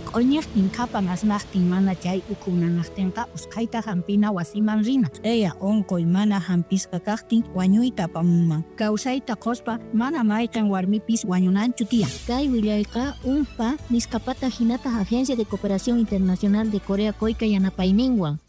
Q'uñiqtin qhapan asnaqtin mana chay ukhu nanaqtinqa usqhayta hampina wasiman rina. Eya unquy mana hampisqa kaqtin wañuyta apamunman. Kawsayta quspa mana mayqin warmipis wañunanchu tiyan. Kay willayqa UNFPA nisqapata hinata Agencia de Cooperación Internacional de Corea Coica yanapayninwan.